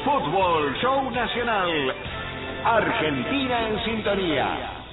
Fútbol Show Nacional. Argentina en sintonía.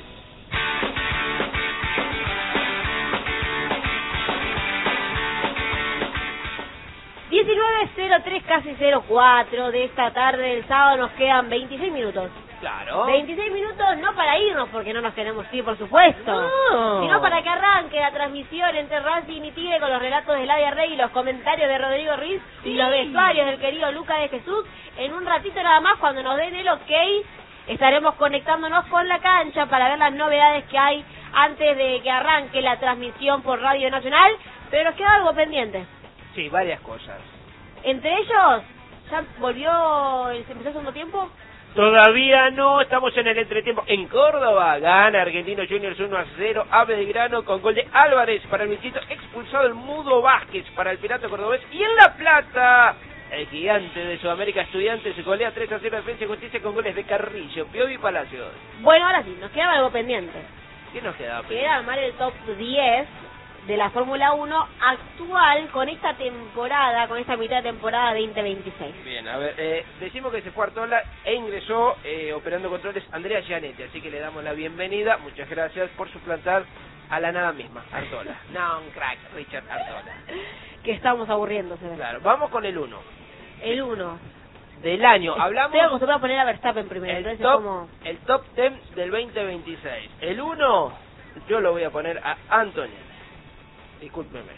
...19:03, casi 04 de esta tarde del sábado, nos quedan 26 minutos. Claro. 26 minutos no para irnos, porque no nos queremos ir, por supuesto, no, sino para que arranque la transmisión entre Racing y Tigre con los relatos de Ladia Rey y los comentarios de Rodrigo Ruiz y los vestuarios del querido Lucas de Jesús. En un ratito nada más, cuando nos den el ok, estaremos conectándonos con la cancha para ver las novedades que hay antes de que arranque la transmisión por Radio Nacional, pero nos queda algo pendiente. Sí, varias cosas. Entre ellos, ¿ya volvió el segundo tiempo? Todavía no, estamos en el entretiempo. En Córdoba gana Argentinos Juniors 1-0 a Belgrano con gol de Álvarez para el Milcito, expulsado el Mudo Vázquez para el Pirata Cordobés. Y en La Plata, el gigante de Sudamérica Estudiantes se golea 3-0 Defensa y Justicia con goles de Carrillo, Piovi y Palacios. Bueno, ahora sí, nos quedaba algo pendiente. ¿Qué nos quedaba? Que era armar el top 10 de la Fórmula 1 actual con esta temporada, con esta mitad de temporada 2026. Bien, a ver, decimos que se fue Artola e ingresó operando controles Andrea Gianetti, así que le damos la bienvenida. Muchas gracias por suplantar a la nada misma, Artola. No, un crack, Richard Artola. Que estamos aburriéndose. Claro, vamos con el 1. El 1. Del año, hablamos... Estoy acostumbrado a poner a Verstappen primero, entonces el top 10 del 2026. El 1, yo lo voy a poner a Anthony. Discúlpeme.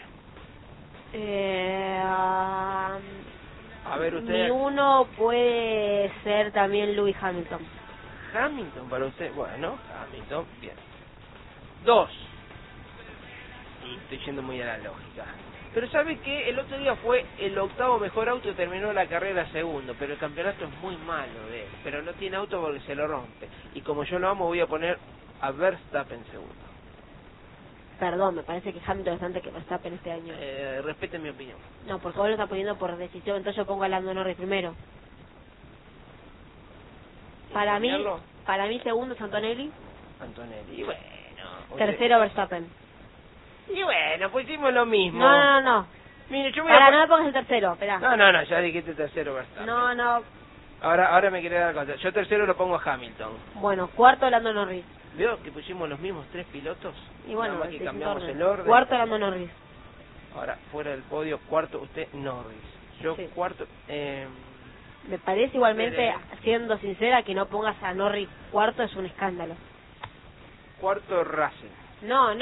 A ver usted. Mi 1 puede ser también Lewis Hamilton. Hamilton para usted, bueno, Hamilton, bien. 2. Y estoy yendo muy a la lógica. Pero ¿sabe qué? El otro día fue el 8º mejor auto y terminó la carrera segundo, pero el campeonato es muy malo de él. Pero no tiene auto porque se lo rompe. Y como yo lo amo, voy a poner a Verstappen segundo. Perdón, me parece que Hamilton es antes que Verstappen este año. Respete mi opinión. No, porque vos lo estás poniendo por decisión, entonces yo pongo a Lando Norris primero. Para mí segundo es Antonelli. Antonelli, bueno. Tercero Verstappen. Y bueno, pues hicimos lo mismo. No. Mire, yo voy no me pongas el tercero, esperá. No, ya dijiste tercero Verstappen. No. Ahora me quiere dar cuenta. Yo tercero lo pongo a Hamilton. Bueno, cuarto Lando Norris. ¿Veo que pusimos los mismos 3 pilotos? Y bueno, nada más que cambiamos el orden. Cuarto Lando Norris. Ahora, fuera del podio, cuarto usted Norris. Yo sí. Cuarto... Me parece igualmente, siendo sincera, que no pongas a Norris cuarto es un escándalo. Cuarto Russell. No,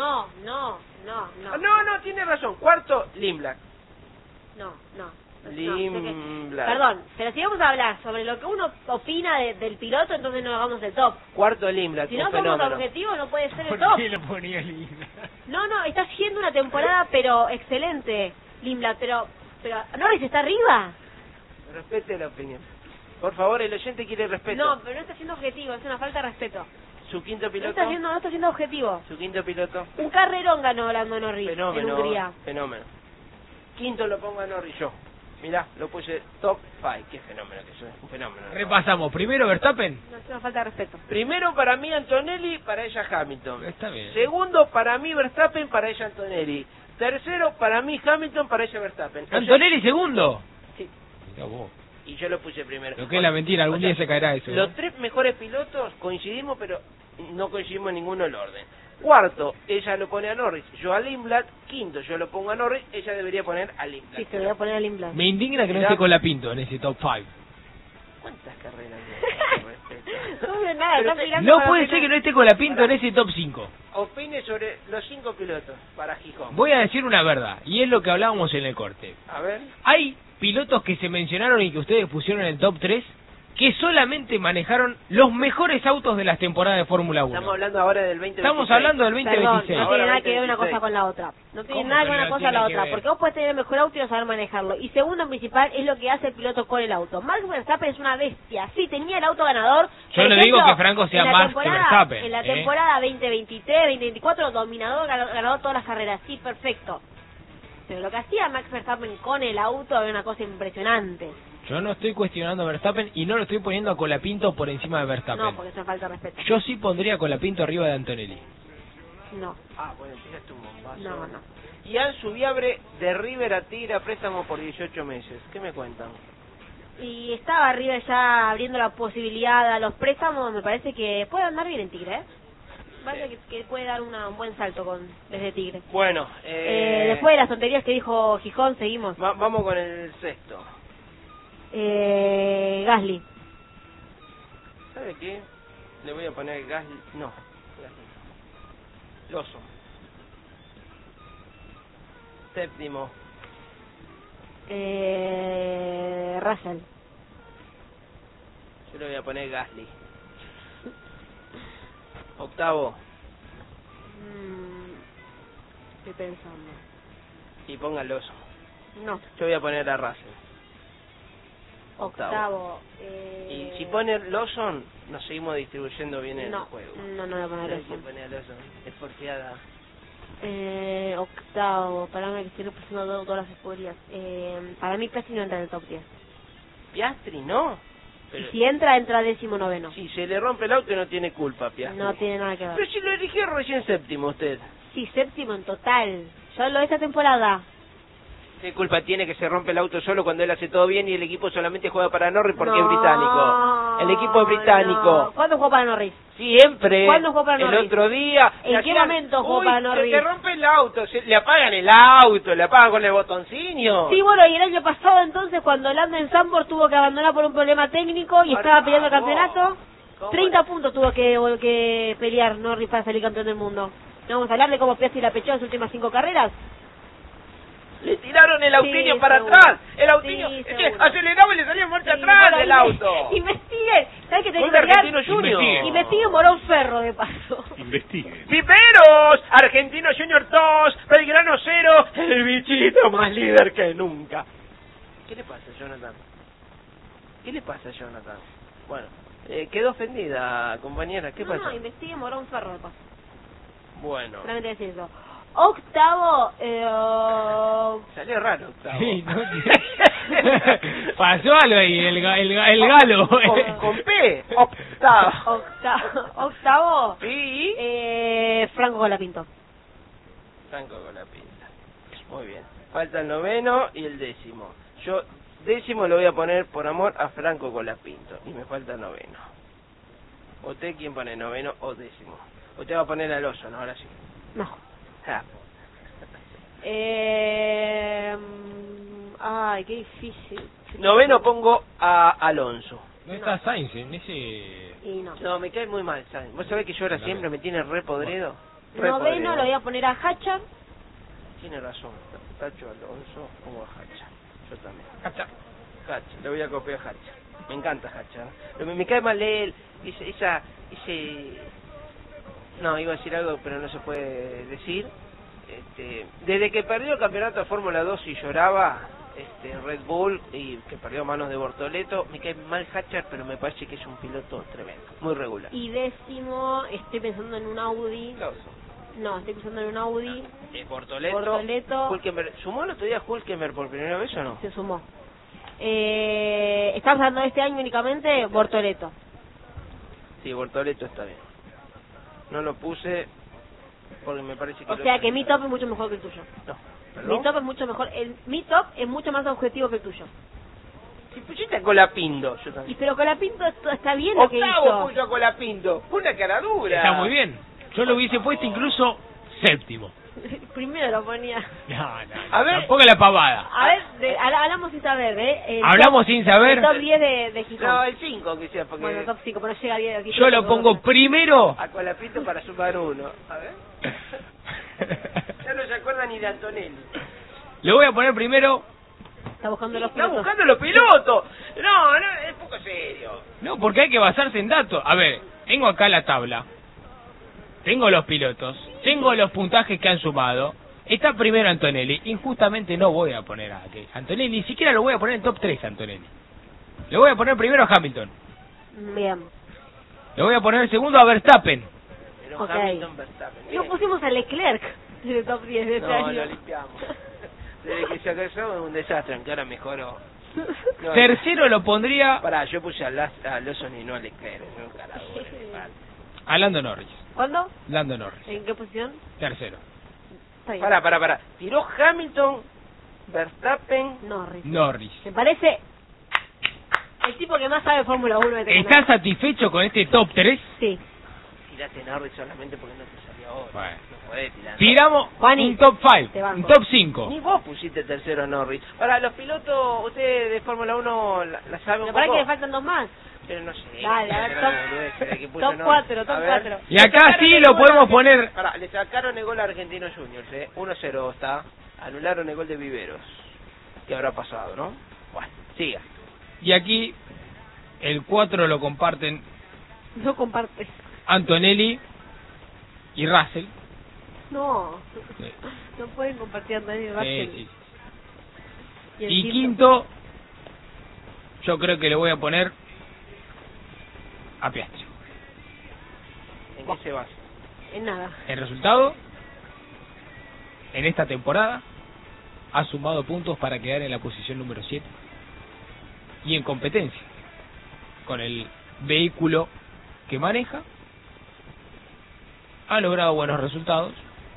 tiene razón. Cuarto Limblad. No. Limblad. Perdón, pero si vamos a hablar sobre lo que uno opina del piloto, entonces no hagamos el top. Cuarto Limblad. Si no somos objetivos, no puede ser el top. ¿Por qué lo ponía Limblad? No, está haciendo una temporada pero excelente, Limblad, pero Norris está arriba. Respete la opinión. Por favor, el oyente quiere respeto. No, pero no está siendo objetivo, es una falta de respeto. ¿Su quinto piloto? No está siendo objetivo. ¿Su quinto piloto? Un carrerón ganó Lando Norris en Hungría. Fenómeno. Quinto lo pongo a Norris yo. Mirá, lo puse top 5. Qué fenómeno que eso es, un fenómeno. Repasamos. Primero Verstappen. No, es una falta de respeto. Primero para mí Antonelli, para ella Hamilton. Está bien. Segundo para mí Verstappen, para ella Antonelli. Tercero para mí Hamilton, para ella Verstappen. ¿Antonelli segundo? Sí. Mirá vos. Y yo lo puse primero. Lo que es la mentira, algún día se caerá eso. Los 3 mejores pilotos coincidimos, pero no coincidimos en ninguno el orden. Cuarto, ella lo pone a Norris, yo a Limblad. Quinto, yo lo pongo a Norris, ella debería poner a Limblad. Sí, se voy a poner a Limblad. Me indigna que no esté Colapinto en ese top 5. ¿Cuántas carreras No, nada, está mirando No para puede la ser que no esté Colapinto en ese top 5. Opine sobre los 5 pilotos para Gijón. Voy a decir una verdad, y es lo que hablábamos en el corte. A ver. Hay pilotos que se mencionaron y que ustedes pusieron en el top 3 que solamente manejaron los mejores autos de las temporadas de Fórmula 1. Estamos hablando ahora del 2026. Estamos hablando del 2026. Perdón, no tiene nada que ver una cosa con la otra. No tiene nada que ver una cosa con la otra. Porque vos podés tener el mejor auto y no saber manejarlo. Y segundo, principal, es lo que hace el piloto con el auto. Max Verstappen es una bestia. Sí, tenía el auto ganador. Yo no digo que Franco sea más que Verstappen. En la temporada 2023, 2024, dominador, ganador todas las carreras. Sí, perfecto. Pero lo que hacía Max Verstappen con el auto era una cosa impresionante. Yo no estoy cuestionando a Verstappen y no lo estoy poniendo a Colapinto por encima de Verstappen. No, porque eso es falta de respeto. Yo sí pondría a Colapinto arriba de Antonelli. No. Bueno, tiraste un bombazo. No. Y Ansu Viabre de River a Tigre a préstamo por 18 meses. ¿Qué me cuentan? Y estaba arriba ya abriendo la posibilidad a los préstamos, me parece que puede andar bien en Tigre, ¿eh? Parece que puede dar un buen salto desde Tigre. Bueno, después de las tonterías que dijo Gijón, seguimos. Vamos con el sexto. Gasly. ¿Sabe qué? Le voy a poner Gasly. No, Gasly. Lawson. Séptimo. Russell. Yo le voy a poner Gasly. Octavo. Estoy pensando. Y ponga Lawson. No. Yo voy a poner a Russell. Octavo. Y si pone Lawson, nos seguimos distribuyendo bien en el juego. No voy a poner No hay eso. que poner a Lawson. Es porfiada. Octavo. Para mí que estoy repasando todas las escuelas. Para mí Piastri no entra en el top 10. Piastri, ¿no? Y si entra 19º. Si se le rompe el auto no tiene culpa, Piastri. No tiene nada que ver. Pero si lo eligió recién séptimo usted. Sí, séptimo en total. Solo esta temporada. ¿Qué culpa tiene que se rompe el auto solo cuando él hace todo bien y el equipo solamente juega para Norris porque No, es británico? El equipo es británico. No. ¿Cuándo jugó para Norris? Siempre. ¿Cuándo jugó para Norris? El otro día. ¿En qué momento jugó para Norris? Se rompe el auto, le apagan el auto, le apagan con el botoncillo. Sí, bueno, y el año pasado entonces cuando Lando en Zandvoort tuvo que abandonar por un problema técnico y estaba peleando el campeonato, 30 puntos tuvo que pelear Norris para salir campeón del mundo. ¿No vamos a hablar de cómo Piastri la pechó en sus últimas 5 carreras? Le tiraron el autinho para seguro. atrás. El autinho seguro. aceleraba y le salía en marcha atrás bueno, del auto. Investiguen. ¿Sabes qué tenés Gol que de pegar? Argentino Junior. Investiguen Morón Ferro, de paso. Investiguen. Piperos, Argentino Junior 2, Belgrano 0, el bichito más líder que nunca. ¿Qué le pasa, Jonathan? ¿Qué le pasa, Jonathan? Bueno, quedó ofendida, compañera. ¿Qué pasa? No, investiguen Morón Ferro, de paso. Bueno, Solamente decir eso. Octavo, salió raro octavo. Sí, ¿no? Pasó algo ahí, el galo. Con P, octavo. Octavo, Sí. Franco Colapinto. Franco con la pinta. Muy bien. Falta el noveno y el décimo. Yo décimo lo voy a poner por amor a Franco Colapinto. Y me falta el noveno. ¿Usted quién pone, noveno o décimo? Usted va a poner a Lawson, ahora sí. No. Ah. Ay, qué difícil. Noveno pongo a Alonso. No está Sainz en ese... Y no. No, me cae muy mal, ¿sabes? ¿Vos sabés que yo ahora siempre me tiene re podrido? Re Noveno podrido. lo voy a poner a Hatcher. Tiene razón. Tacho Alonso o a Hacha. Yo también. Hacha. Hacha, le voy a copiar a Hacha. Me encanta Hacha. Pero me cae mal él, ese... No, iba a decir algo, pero no se puede decir. Desde que perdió el campeonato de Fórmula 2 y lloraba Red Bull y que perdió a manos de Bortoleto, me cae mal Hatcher, pero me parece que es un piloto tremendo, muy regular. Y décimo, estoy pensando en un Audi. No, estoy pensando en un Audi. Bortoleto. Hülkenberg. ¿Sumó el otro día Hülkenberg por primera vez o no? Se sumó. Estamos hablando de este año únicamente, Bortoleto. Sí, Bortoleto está bien. No lo puse porque me parece que... O sea que mi top es mucho mejor que el tuyo. No, Mi top es mucho mejor. Mi top es mucho más objetivo que el tuyo. Si pusiste a Colapinto, yo Y también. pero Colapinto está bien lo que Octavo hizo. puso a Colapinto. Fue una cara dura. Está muy bien. Yo lo hubiese puesto incluso séptimo. Primero lo ponía. No, A ver. tampoco la pavada. A ver, hablamos sin saber, ¿eh? Hablamos sin saber. El top 10 de Gijón. No, el 5 que sea, porque... Bueno, top 5, pero no llega a 10. Yo lo pongo primero. A Colapinto para sumar uno. A ver. Ya no se acuerda ni de Antonelli. Lo voy a poner primero. Está buscando los Está pilotos. buscando los pilotos. No, es poco serio. No, porque hay que basarse en datos. A ver, tengo acá la tabla. Tengo los pilotos. Tengo los puntajes que han sumado. Está primero Antonelli. Injustamente no voy a poner a Antonelli. Ni siquiera lo voy a poner en top 3 Antonelli. Lo voy a poner primero a Hamilton. Bien. Lo voy a poner segundo a Verstappen. Pero Ok. Hamilton Verstappen. No Bien. pusimos a Leclerc en el top 10 de este No, año. lo limpiamos. Desde que se casó es un desastre, aunque ahora mejoró. No, Tercero lo pondría Pará, yo puse a Lawson y no a Leclerc. No, carajo. a Lando Norris. ¿Cuándo? Lando Norris. ¿En qué posición? Tercero. Está bien. Pará. Tiró Hamilton, Verstappen. Norris. Norris. ¿Te parece? El tipo que más sabe de Fórmula 1 de este ¿Estás canal. satisfecho con este top 3? Sí. Tirate Norris solamente porque no te salió ahora. Bueno. No podés tirar. Tiramos Juani, un top 5, te banco. un top 5. Ni vos pusiste tercero Norris. Ahora, los pilotos, ustedes de Fórmula 1 la saben un Pero para poco. que le faltan 2 más. Pero no sé. Dale, a ver, Pero top- no, boludeces de que puso top Norris. 4, top A ver. 4. Y acá sí lo podemos poner. Pará, le sacaron el gol a Argentinos Juniors, 1-0 está. Anularon el gol de Viveros. ¿Qué habrá pasado, no? Bueno, siga. Y aquí el 4 lo comparten No compartes. Antonelli y Russell. No. Sí. No pueden compartir Antonio y Sí, Russell. sí. el Y quinto, yo creo que le voy a poner a Piastri. ¿En qué se basa? En nada. El resultado, en esta temporada, ha sumado puntos para quedar en la posición número 7 y en competencia con el vehículo que maneja, ha logrado buenos resultados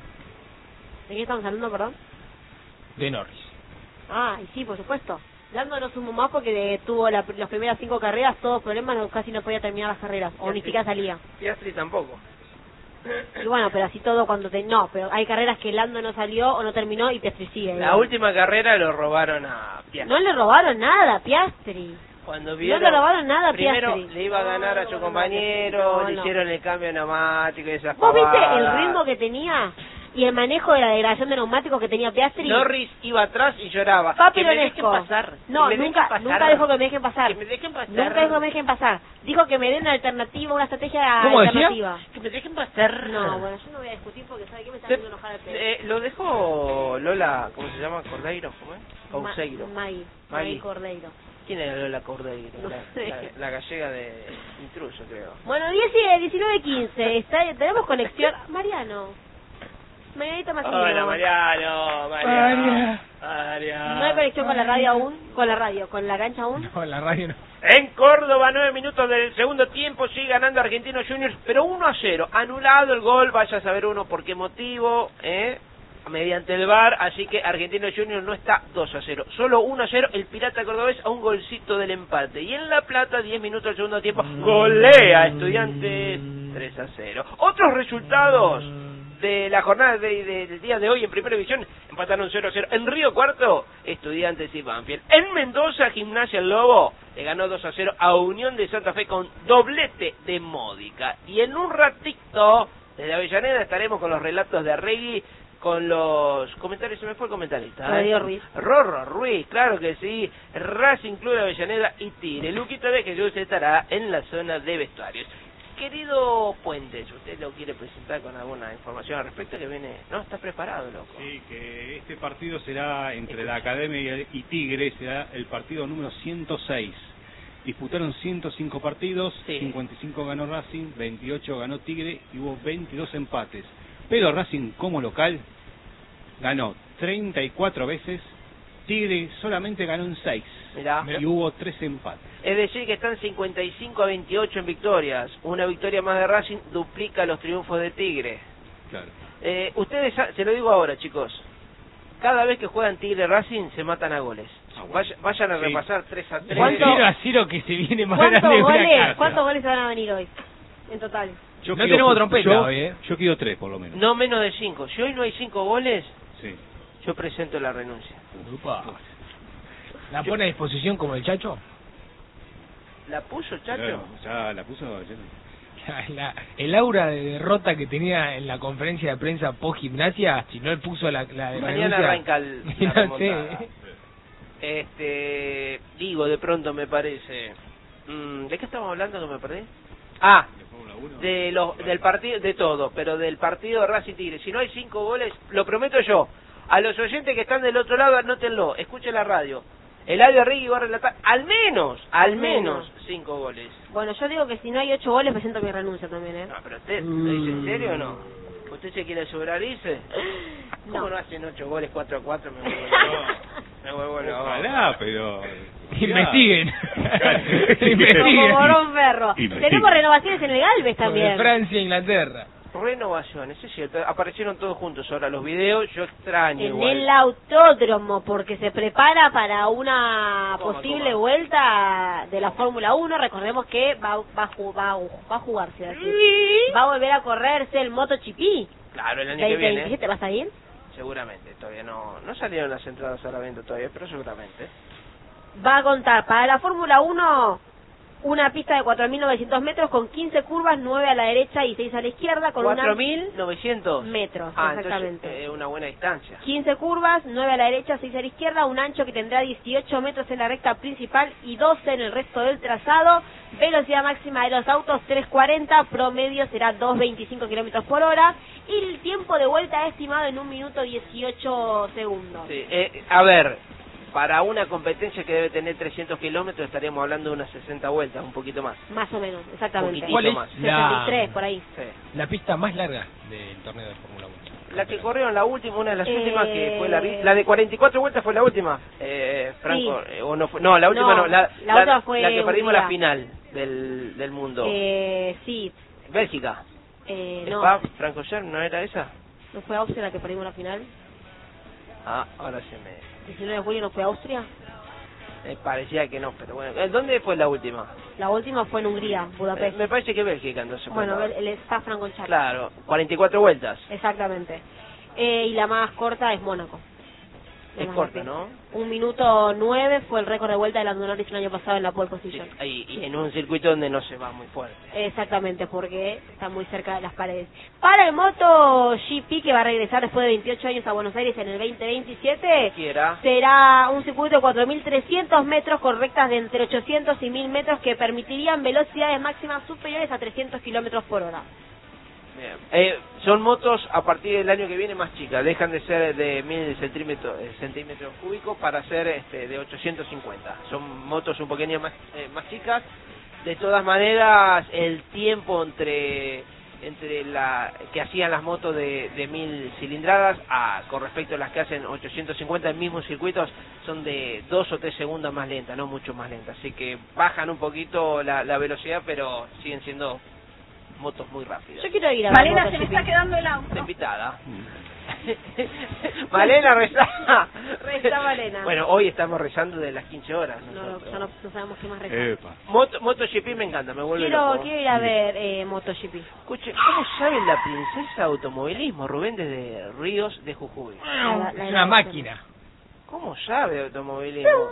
¿De qué estamos hablando, perdón? de Norris. Ah, y sí, por supuesto. Lando no sumó más porque tuvo las primeras 5 carreras, todos problemas, casi no podía terminar las carreras, o ni siquiera salía. Piastri tampoco. Y bueno, pero así todo cuando no, pero hay carreras que Lando no salió o no terminó y Piastri sigue. La última carrera lo robaron a Piastri. No le robaron nada a Piastri. Cuando No vieron, le robaron nada a primero Piastri. le iba a ganar a No, su no, compañero, no, le no. hicieron el cambio neumático y esas ¿Vos viste el pavadas. ritmo que tenía y el manejo de la degradación de neumáticos que tenía Piastri? Norris iba atrás y lloraba. Papi que me dejen Lonesco. pasar. No, que me nunca, dejen pasar. nunca dijo que me dejen pasar. Que me dejen pasar. Nunca dijo que me dejen pasar. Dijo que me den una alternativa, una estrategia ¿Cómo decía? alternativa. Que me dejen pasar. No, bueno, yo no voy a discutir porque sabe que me está Se- haciendo enojar el pedo. lo dejó Lola, ¿cómo se llama? Cordeiro, ¿cómo es? Couseiro. Maggie Maggie. Cordeiro. ¿Quién era Lola Cordeiro? No sé. La gallega de Intruso, creo. Bueno, 19-15, tenemos conexión. Mariano. Marianito Massino. Hola, Mariano. No hay conexión con la radio aún, con la cancha aún. No, la radio no. En Córdoba, 9 minutos del segundo tiempo, sigue ganando Argentinos Juniors, pero 1-0. Anulado el gol, vaya a saber uno por qué motivo, mediante el VAR, así que Argentinos Juniors no está 2-0, solo 1-0, el Pirata Cordobés a un golcito del empate. Y en La Plata, 10 minutos del segundo tiempo, golea a Estudiantes 3-0. Otros resultados de la jornada del día de hoy en Primera División, empataron 0-0. En Río Cuarto, Estudiantes y Banfield. En Mendoza, Gimnasia El Lobo le ganó 2-0 a Unión de Santa Fe con doblete de Módica. Y en un ratito, desde Avellaneda, estaremos con los relatos de Arregui, con los comentarios, se me fue el comentarista. Rodrigo Ruiz. Rorro Ruiz, claro que sí. Racing Club de Avellaneda y Tigre. Luquita de Jesús estará en la zona de vestuarios. Querido Puentes, ¿usted lo quiere presentar con alguna información al respecto? Que viene, ¿no? Está preparado, loco. Sí, que este partido será entre la Academia y Tigre, será el partido número 106. Disputaron 105 partidos, Sí. 55 ganó Racing, 28 ganó Tigre y hubo 22 empates. Pero Racing como local ganó 34 veces, Tigre solamente ganó en 6 Mirá. y hubo 3 empates. Es decir, que están 55-28 en victorias. Una victoria más de Racing duplica los triunfos de Tigre. Claro. Ustedes, se lo digo ahora, chicos. Cada vez que juegan Tigre Racing se matan a goles. Vayan a Sí. repasar 3-3. ¿Cuánto? 0-0 que se viene más grande de una casa. ¿Cuántos goles se van a venir hoy? En total. Yo No tenemos trompeta hoy, ¿eh? Yo quiero 3 por lo menos. No menos de 5. Si hoy no hay 5 goles, Sí. yo presento la renuncia. Upa. ¿La pone a disposición como el Chacho? ¿La puso el Chacho? Claro, ya la puso. Ya. El aura de derrota que tenía en la conferencia de prensa post Gimnasia, si no él puso la Mañana renuncia, arranca la no remontada. sé. Digo, de pronto me parece. ¿De qué estamos hablando que me perdí? Ah, De Fórmula 1. del partido, de todo, pero del partido de Racing Tigre. Si no hay 5 goles, lo prometo yo. A los oyentes que están del otro lado, anótenlo, escuchen la radio. Eladio Arregui va a relatar al menos 5 goles. Bueno, yo digo que si no hay 8 goles presento mi renuncia también, ¿eh? No, pero usted, ¿lo dice en serio o no? ¿Usted se quiere sobrar, dice? ¿Cómo No. no hacen 8 goles 4-4? Me vuelvo loco. Me vuelvo loco. Ojalá, pero... Investiguen. Como Investiguen. Morón Ferro. Investiguen. Tenemos renovaciones en el Galvez Con también. Francia e Inglaterra. renovaciones, es cierto, aparecieron todos juntos ahora los videos, yo extraño En igual. el autódromo, porque se prepara para una posible vuelta de la Fórmula 1. Recordemos que va a jugarse, va a volver a correrse el MotoGP. Claro, el año que viene. 2027, ¿vas a ir? Seguramente, todavía no salieron las entradas a la venta todavía, pero seguramente. Va a contar para la Fórmula 1 una pista de 4.900 metros con 15 curvas, 9 a la derecha y 6 a la izquierda, con 4.900 metros, exactamente. exactamente. Una buena distancia. 15 curvas, 9 a la derecha, 6 a la izquierda, un ancho que tendrá 18 metros en la recta principal y 12 en el resto del trazado. Velocidad máxima de los autos 340, promedio será 2.25 kilómetros por hora y el tiempo de vuelta estimado en 1 minuto 18 segundos. Sí, a ver, para una competencia que debe tener 300 kilómetros estaríamos hablando de unas 60 vueltas, un poquito más. Más o menos, exactamente. Poquitito ¿Cuál es más. 63, por ahí. Sí. la pista más larga del torneo de Fórmula 1? La que corrieron la última, una de las últimas, que fue la de 44 vueltas fue la última, Franco, Sí. O no fue, no, la última no, la otra fue la que perdimos Hungría. la final del mundo. Sí, Bélgica. no, Spa, Franco Scher, ¿no era esa? ¿no fue Austria la que perdimos la final? Ah, ahora se me 19 de julio no fue Austria. parecía que no, pero bueno. ¿Dónde fue la última? La última fue en Hungría, Budapest. Me parece que Bélgica, entonces. Bueno, fue el Spa Francorchamps. claro, 44 vueltas. Exactamente. Y la más corta es Mónaco. La Es más corta, rápida. ¿no? 1 minuto 9 fue el récord de vuelta de Lando Norris el año pasado en la pole Sí, position. y en un circuito donde no se va muy fuerte. Exactamente, porque está muy cerca de las paredes. Para el MotoGP, que va a regresar después de 28 años a Buenos Aires en el 2027, Quiera. será un circuito de 4.300 metros con rectas de entre 800 y 1.000 metros que permitirían velocidades máximas superiores a 300 kilómetros por hora. Bien. Son motos a partir del año que viene más chicas, dejan de ser de 1.000 centímetros cúbicos para ser de 850. Son motos un poquito más chicas. De todas maneras, el tiempo entre la que hacían las motos de 1.000 cilindradas con respecto a las que hacen 850 en mismos circuitos son de 2 o 3 segundos más lentas, no mucho más lentas. Así que bajan un poquito la velocidad, pero siguen siendo motos muy rápidas. Yo quiero ir a Malena, ver se me MotoGP. está quedando el auto. Está invitada. Malena, reza. Reza Malena. Bueno, hoy estamos rezando de las 15 horas. No, nosotros. ya no sabemos qué más rezar. Epa. MotoGP me encanta, me vuelve loco. Quiero ir a ver MotoGP. Escuche, ¿cómo sabe la princesa de automovilismo, Rubén, desde Ríos de Jujuy? Es una máquina. ¿Cómo sabe de automovilismo?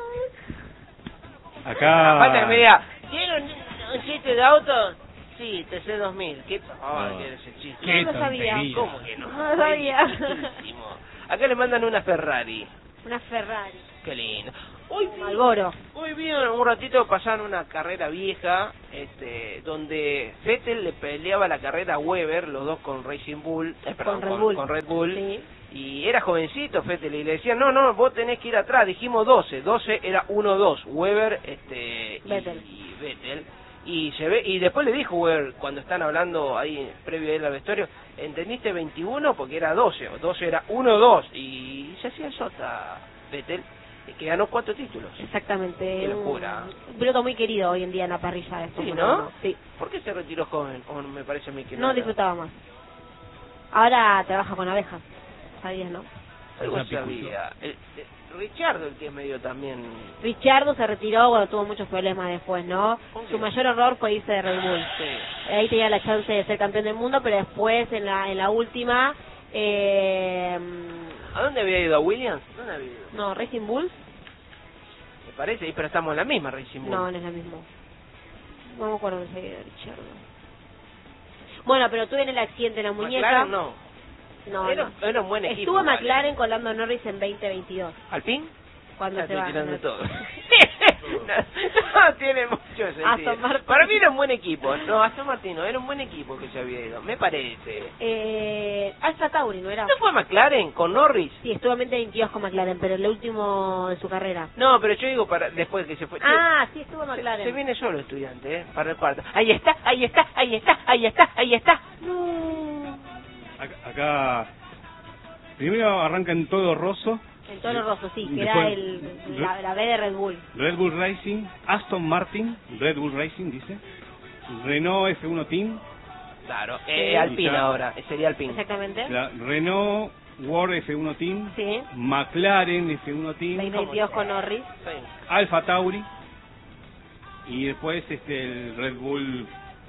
Acá. Aparte que me diga, ¿tiene un chiste de autos? Sí, TC2000. ¿Qué? ¿Qué es ese chiste? Qué No lo sabía. tontería. ¿Cómo que no? No lo sabía. Buenísimo. Acá le mandan una Ferrari. Una Ferrari. Qué lindo. Hoy Malboro. Hoy vi un ratito pasaron una carrera vieja, donde Vettel le peleaba la carrera a Weber, los dos con Racing Bull, perdón, Con Red Bull. con Red Bull. Sí. Y era jovencito Vettel y le decían, no, vos tenés que ir atrás, dijimos 12 era 1-2, Weber Vettel. y Vettel. Y se ve, y después le dijo Weber, cuando están hablando ahí previo a ir al vestuario, ¿entendiste 21? Porque era 12, o 12 era 1-2, y se hacía sota Vettel, que ganó 4 títulos. Exactamente. Qué locura. Un piloto muy querido hoy en día en la parrilla de Sí, Fórmula ¿no? 1. Sí. ¿Por qué se retiró joven? O me parece a mí que No era. disfrutaba más. Ahora trabaja con abejas. ¿Sabías, no? Algo Es un sabía. Richardo, el que es medio también... Richardo se retiró cuando tuvo muchos problemas después, ¿no? ¿Con qué? Su mayor error fue irse de Red Bull. Sí. Ahí tenía la chance de ser campeón del mundo, pero después en la última... ¿A dónde había ido? ¿A Williams? ¿Dónde había ido? No, Racing Bulls. Me parece, pero estamos en la misma Racing Bull. No, no es lo mismo. No me acuerdo de ese Richardo. Bueno, pero tuve en el accidente en la muñeca. McLaren no. No, Era un buen equipo. Estuvo igual, McLaren con Lando Norris en 2022. ¿Alpine? Cuando Ya se estoy va. tirando ¿no? todo. no, tiene mucho sentido. Aston Martin. Para mí era un buen equipo. No, Aston Martin no, era un buen equipo que se había ido, me parece. Alfa Tauri, ¿no era? ¿No fue McLaren con Norris? Sí, estuvo en 2022 con McLaren, pero el último de su carrera. No, pero yo digo para después que se fue. Ah, sí, estuvo en Se McLaren. viene solo estudiante, para el cuarto. Ahí está, ahí está, ahí está, ahí está, ahí está. No. Acá. Primero arranca en todo roso. En Toro Rosso, sí, que Después- era la B de Red Bull. Red Bull Racing, Aston Martin, Red Bull Racing dice, Renault F1 Team, Claro, Sí. Alpine ahora, sería Alpine. Exactamente. La Renault World F1 Team, Sí. McLaren F1 Team, 2022 con Norris. Sí. Alfa Tauri y después el Red Bull,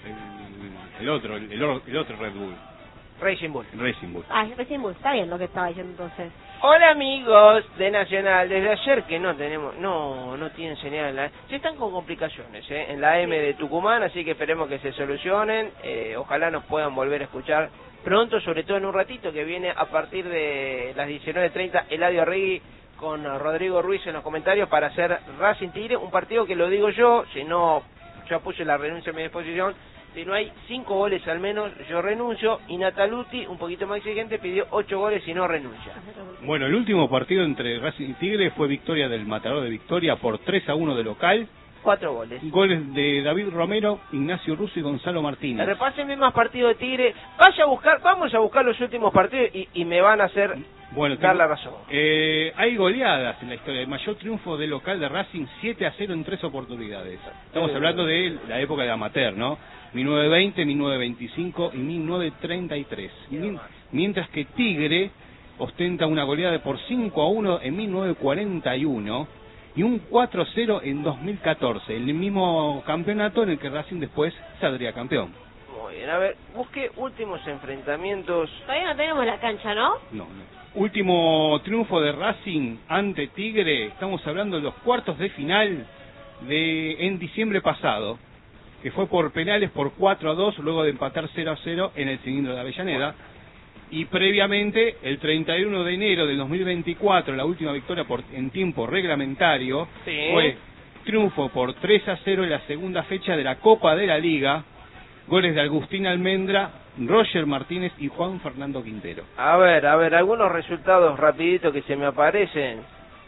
el otro Red Bull, Racing Bull. Racing Bull. Ah, recién está bien lo que estaba diciendo entonces. Hola amigos de Nacional, desde ayer que no tienen señal en la... Se están con complicaciones en la M de Tucumán, así que esperemos que se solucionen, ojalá nos puedan volver a escuchar pronto, sobre todo en un ratito que viene a partir de las 19:30 Eladio Arregui con Rodrigo Ruiz en los comentarios para hacer Racing Tigre, un partido que lo digo yo, si no, ya puse la renuncia a mi disposición. Si no hay 5 goles al menos, yo renuncio. Y Nataluti, un poquito más exigente, pidió 8 goles y no renuncia. Bueno, el último partido entre Racing y Tigre fue victoria del Matador de Victoria por 3-1 de local. 4 goles. Goles de David Romero, Ignacio Russo y Gonzalo Martínez. Repásenme más partidos de Tigre. Vamos a buscar los últimos partidos y me van a hacer dar la razón. Hay goleadas en la historia. El mayor triunfo del local de Racing, 7-0 en 3 oportunidades. Estamos hablando de la época de amateur, ¿no? 1920, 1925 y 1933. Mientras que Tigre ostenta una goleada por 5-1 en 1941 y un 4-0 en 2014, el mismo campeonato en el que Racing después saldría campeón. Muy bien, a ver, busque últimos enfrentamientos. Todavía no tenemos la cancha, ¿no? No. Último triunfo de Racing ante Tigre, estamos hablando de los cuartos de final en diciembre pasado, que fue por penales por 4-2, luego de empatar 0-0 en el cilindro de Avellaneda. Y previamente, el 31 de enero del 2024, la última victoria en tiempo reglamentario, Sí. fue triunfo por 3-0 en la segunda fecha de la Copa de la Liga, goles de Agustín Almendra, Roger Martínez y Juan Fernando Quintero. A ver, algunos resultados rapiditos que se me aparecen.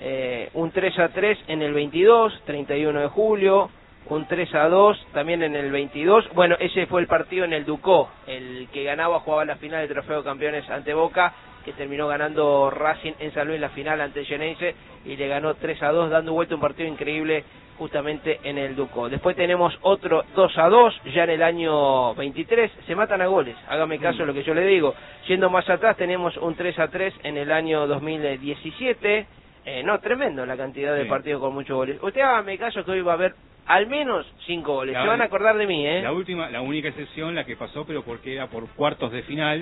Un 3-3 en el 22, 31 de julio. Un 3-2 también en el 22. Bueno, ese fue el partido en el Ducó. El que ganaba jugaba la final del Trofeo de Campeones ante Boca, que terminó ganando Racing en San Luis la final ante Geneise y le ganó 3-2, dando vuelta un partido increíble justamente en el Ducó. Después tenemos otro 2-2 ya en el año 23. Se matan a goles, hágame caso de lo que yo le digo. Yendo más atrás tenemos un 3-3 en el año 2017. Tremendo la cantidad de partidos con muchos goles. Usted hágame caso que hoy va a haber al menos 5 goles. Se van a acordar de mí, La única excepción, la que pasó, pero porque era por cuartos de final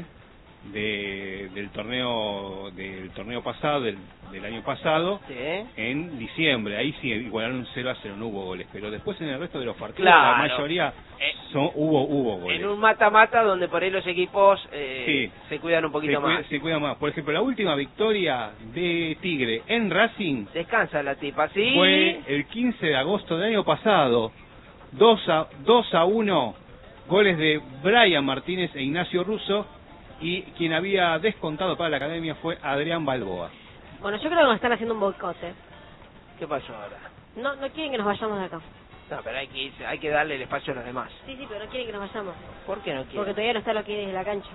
del torneo pasado, del año pasado, ¿Sí? en diciembre. Ahí sí igualaron 0-0, no hubo goles, pero después en el resto de los partidos, Claro. la mayoría hubo goles. En un mata-mata donde por ahí los equipos Sí. se cuidan un poquito más. Se cuida más. Por ejemplo, la última victoria de Tigre en Racing Descansa la tipa, ¿sí? fue el 15 de agosto del año pasado, 2-1, goles de Brian Martínez e Ignacio Russo, y quien había descontado para la academia fue Adrián Balboa. Bueno, yo creo que nos están haciendo un boicote. ¿Qué pasó ahora? No quieren que nos vayamos de acá. No, pero hay que darle el espacio a los demás. Sí, pero no quieren que nos vayamos. ¿Por qué no Porque quiere? todavía no está lo que es la cancha.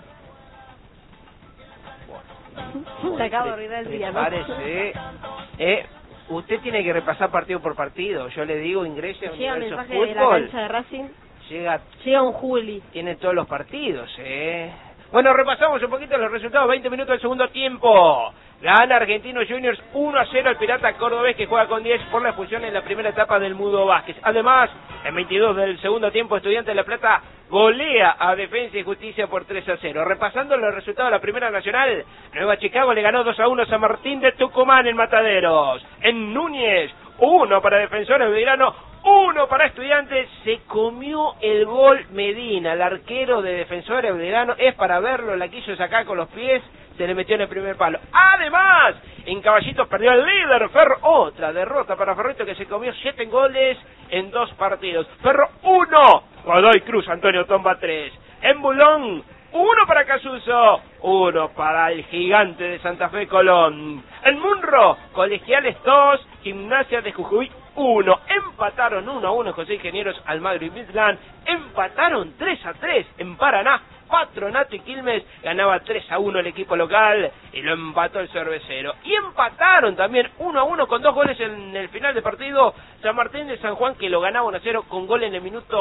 Se acaba de arruinar el día, ¿no? Parece. Usted tiene que repasar partido por partido. Yo le digo, ingrese a Llega un Universo mensaje de la Fútbol. cancha de Racing. Llega un Juli. Tiene todos los partidos, Bueno, repasamos un poquito los resultados. 20 minutos del segundo tiempo. Gana Argentinos Juniors 1-0 al Pirata Cordobés, que juega con 10 por la expulsión en la primera etapa del Mudo Vázquez. Además, en 22 del segundo tiempo, Estudiantes de La Plata golea a Defensa y Justicia por 3-0. Repasando los resultados de la Primera Nacional, Nueva Chicago le ganó 2-1 a San Martín de Tucumán en Mataderos. En Núñez, 1 para Defensores Belgrano, 1 para Estudiantes. Se comió el gol Medina, el arquero de Defensores Belgrano. Es para verlo, la quiso sacar con los pies, se le metió en el primer palo. Además, en Caballitos perdió el líder Ferro. Otra derrota para Ferrito, que se comió 7 goles en 2 partidos. Ferro 1, Godoy Cruz, Antonio Tomba 3. En Bulón, 1 para Casuso, 1 para el Gigante de Santa Fe Colón. En Munro, Colegiales 2, Gimnasia de Jujuy 1. Empataron 1-1 José Ingenieros, Almagro y Midland. Empataron 3-3 en Paraná. Patronato y Quilmes ganaba 3-1 el equipo local y lo empató el Cervecero. Y empataron también 1-1 con 2 goles en el final de partido San Martín de San Juan, que lo ganaba 1-0 con gol en el minuto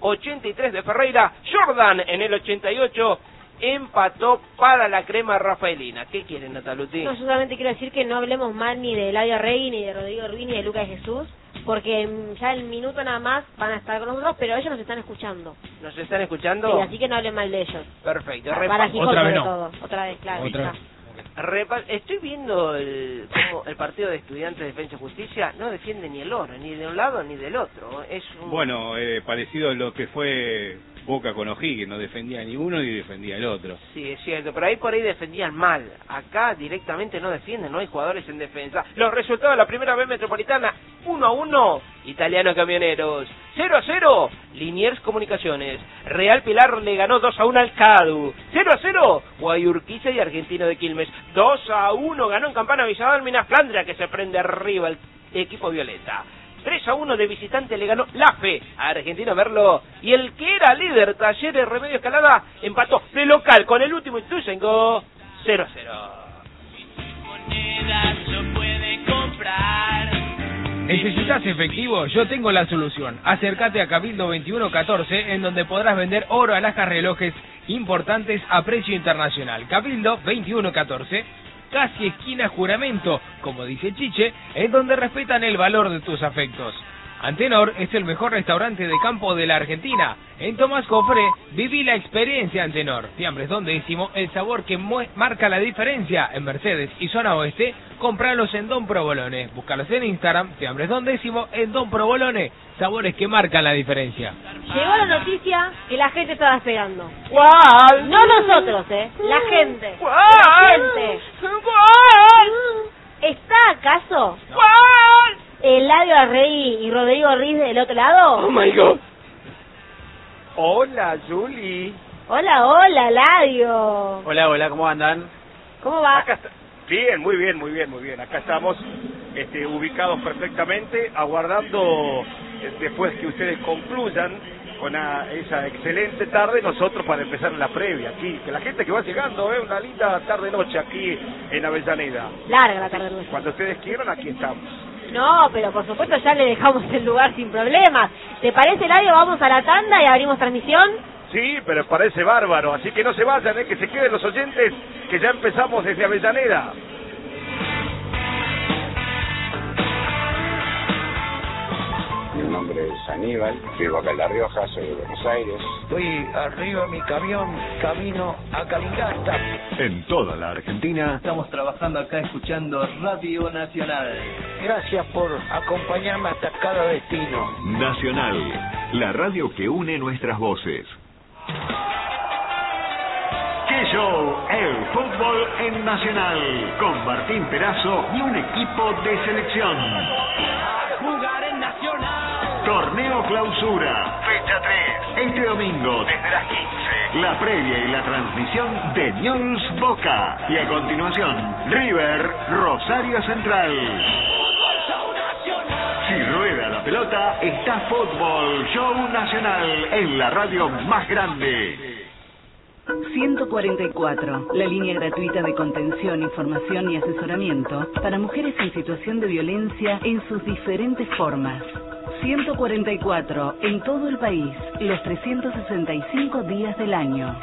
83 de Ferreira. Jordan en el 88 empató para la crema rafaelina. ¿Qué quieren, Nataluti? No, yo solamente quiero decir que no hablemos mal ni de Eladio Rey, ni de Rodrigo Ruiz, ni de Lucas de Jesús, porque ya el minuto nada más van a estar con nosotros, pero ellos nos están escuchando. ¿Nos están escuchando? Sí, así que no hablen mal de ellos. Perfecto. Para Gijón Otra vez sobre no. todo. Otra vez, claro. Otra vez. Estoy viendo el partido de Estudiantes de Defensa y Justicia. No defiende ni el oro, ni de un lado ni del otro. Es un... Bueno, parecido a lo que fue Boca con O'Higgins, no defendía ni uno ni defendía el otro. Sí, es cierto, pero ahí por ahí defendían mal. Acá directamente no defienden, no hay jugadores en defensa. Los resultados de la primera B Metropolitana: 1-1, Italiano Camioneros. 0-0, Liniers Comunicaciones. Real Pilar le ganó 2-1 al CADU. 0-0, Guayurquiza y Argentino de Quilmes. 2-1, ganó en Campana Villadalmina Flandria, que se prende arriba el equipo violeta. 3-1 de visitante le ganó la Fe a Argentino Merlo. Y el que era líder, Talleres Remedio Escalada, empató de local con el último Ituzaingó 0-0. ¿Necesitas efectivo? Yo tengo la solución. Acércate a Cabildo 2114, en donde podrás vender oro, alhajas, relojes importantes a precio internacional. Cabildo 2114, casi esquina Juramento, como dice Chiche, en donde respetan el valor de tus afectos. Antenor es el mejor restaurante de campo de la Argentina. En Tomás Cofré, viví la experiencia Antenor. Fiambres Don Décimo, el sabor que marca la diferencia. En Mercedes y Zona Oeste, compralos en Don Provolone. Búscalos en Instagram, Fiambres Don Décimo, en Don Provolone. Sabores que marcan la diferencia. Llegó la noticia que la gente estaba esperando. ¿Cuál? No nosotros, la gente. ¿Cuál? La gente. ¿Cuál? ¿Está acaso ¿Cuál? Eladio Rey y Rodrigo Ruiz del otro lado? Oh my God. Hola, Juli. Hola, hola, Eladio. Hola, ¿cómo andan? ¿Cómo va? Acá está. Bien, muy bien. Acá estamos ubicados perfectamente, aguardando después que ustedes concluyan con esa excelente tarde, nosotros para empezar la previa aquí. Que la gente que va llegando, una linda tarde-noche aquí en Avellaneda. Larga la tarde nuestra. Cuando ustedes quieran, aquí estamos. No, pero por supuesto ya le dejamos el lugar sin problemas. ¿Te parece, Eladio? Vamos a la tanda y abrimos transmisión. Sí, pero parece bárbaro, así que no se vayan, que se queden los oyentes, que ya empezamos desde Avellaneda. Mi nombre es Aníbal, vivo acá en La Rioja, soy de Buenos Aires. Estoy arriba de mi camión, camino a Calingasta. En toda la Argentina. Estamos trabajando acá escuchando Radio Nacional. Gracias por acompañarme hasta cada destino. Nacional, la radio que une nuestras voces. ¡Qué show! El fútbol en Nacional, con Martín Perazo y un equipo de selección. Jugar en Nacional. Torneo Clausura, fecha 3, este domingo desde las 15. La previa y la transmisión de Newell's Boca. Y a continuación, River Rosario Central. Si rueda la pelota, está Fútbol Show Nacional en la radio más grande. 144, la línea gratuita de contención, información y asesoramiento para mujeres en situación de violencia en sus diferentes formas. 144, en todo el país, los 365 días del año.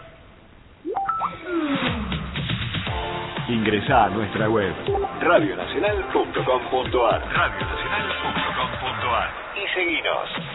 Ingresá a nuestra web radionacional.com.ar y seguinos.